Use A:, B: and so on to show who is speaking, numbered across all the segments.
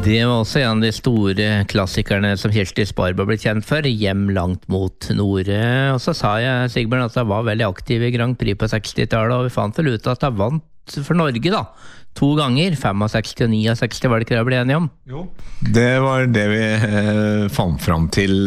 A: Det var også en av de store klassikerne som Kirsti Sparbo ble kjent for, Hjem langt mot nord. Og så sa jeg, Sigbjørn, at jeg var veldig aktiv i Grand Prix på 60-tallet, og vi fant vel ut at jeg vant for Norge da, 2 ganger, 65 og 69, var det ikke det jeg ble enige om?
B: Jo. Det var det vi fant fram til.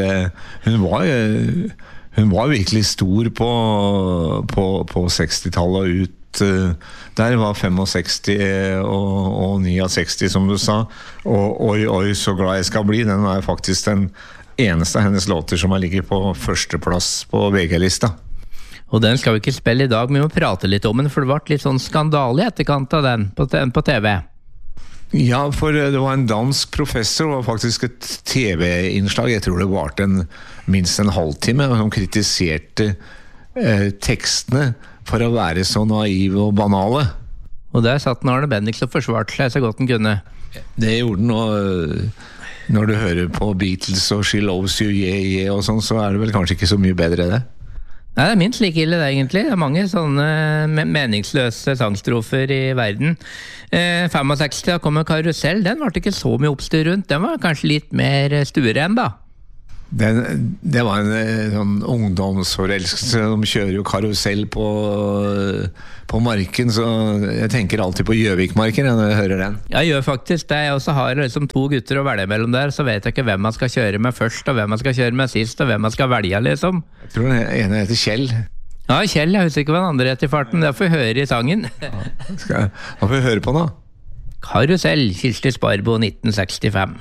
B: Hun var virkelig stor på 60-tallet og ut. Der var 65 og 69, som du sa. Og Oi, så glad jeg skal bli. Den er faktisk den eneste av hennes låter som ligger på førsteplass på VG-lista.
A: Og den skal vi ikke spille i dag, men vi må prate litt om den, for det ble litt sånn skandale i etterkant av den på TV.
B: Ja, for det var en dansk professor, det var faktisk et TV-innslag, jeg tror det var minst en halvtime, som kritiserte tekstene for å være så naive og banale.
A: Og der satt Arne Bendix og forsvarte seg så godt den kunne.
B: Det gjorde den, og når du hører på Beatles og She Loves You, Yeah, Yeah og sånn, så er det vel kanskje ikke så mye bedre det.
A: Nei, det er minst like ille det egentlig. Det er mange sånne meningsløse sangstrofer i verden. 65, da kommer Karusell, den var ikke så mye oppstyr rundt. Den var kanskje litt mer stueren da.
B: Det var en sånn ungdomsforelskelse. De kjører jo karusell på marken, så jeg tenker alltid på Gjøvikmarken når jeg hører den.
A: Jeg gjør faktisk det. Jeg også har liksom 2 gutter å velge mellom der, så vet jeg ikke hvem man skal kjøre med først, og hvem man skal kjøre med sist, og hvem man skal velge liksom.
B: Jeg tror den ene heter Kjell.
A: Ja, Kjell, jeg husker ikke hva den andre heter i farten. Det får vi høre i sangen.
B: Da får vi høre på den da.
A: Karusell, Kirsti Sparbo, 1965.